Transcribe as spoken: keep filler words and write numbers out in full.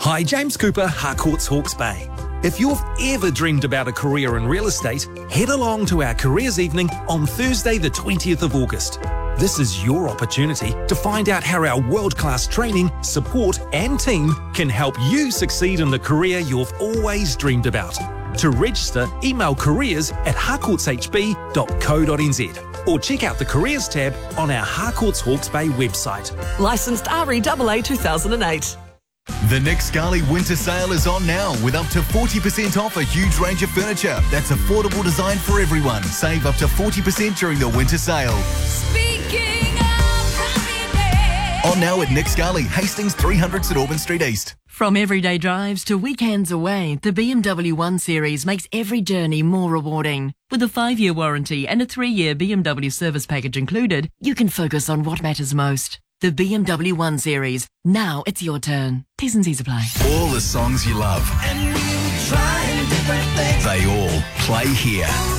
Hi, James Cooper, Harcourts Hawke's Bay. If you've ever dreamed about a career in real estate, head along to our Careers Evening on Thursday the twentieth of August. This is your opportunity to find out how our world-class training, support and team can help you succeed in the career you've always dreamed about. To register, email careers at harcourts h b dot co dot n z or check out the Careers tab on our Harcourts Hawke's Bay website. Licensed R E A A two thousand eight. The Nick Scali winter sale is on now with up to forty percent off a huge range of furniture that's affordable design for everyone. Save up to forty percent during the winter sale. Speaking of happiness. On now at Nick Scali, Hastings three hundred St Auburn Street East. From everyday drives to weekends away, the B M W one Series makes every journey more rewarding. With a five-year warranty and a three-year B M W service package included, you can focus on what matters most. The B M W one Series. Now it's your turn. T's and C's apply. All the songs you love. And we were trying different things. They all play here.